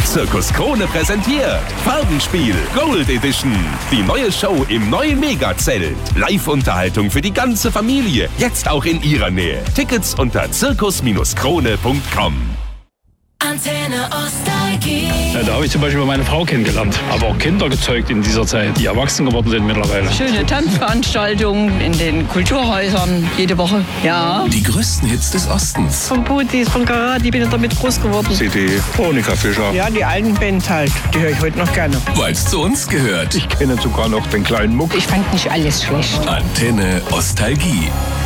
Zirkus Krone präsentiert Farbenspiel Gold Edition. Die neue Show im neuen Megazelt. Live-Unterhaltung für die ganze Familie. Jetzt auch in ihrer Nähe. Tickets unter zirkus-krone.com. Antenne Nostalgie. Ja, da habe ich zum Beispiel meine Frau kennengelernt. Aber auch Kinder gezeugt in dieser Zeit, die erwachsen geworden sind mittlerweile. Schöne Tanzveranstaltungen in den Kulturhäusern jede Woche. Ja. Die größten Hits des Ostens. Von Booties, von Karat, ich bin damit groß geworden. CD, Monika Fischer. Ja, die alten Bands halt. Die höre ich heute noch gerne. Weil es zu uns gehört. Ich kenne sogar noch den kleinen Muck. Ich fand nicht alles schlecht. Antenne Nostalgie.